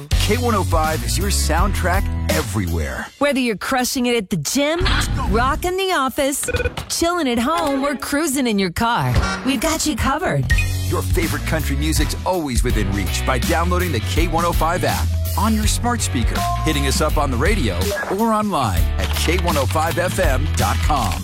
K105 is your soundtrack everywhere. Whether you're crushing it at the gym, rocking the office, chilling at home, or cruising in your car, we've got you covered. Your favorite country music's always within reach by downloading the K105 app on your smart speaker, hitting us up on the radio, or online at K105FM.com.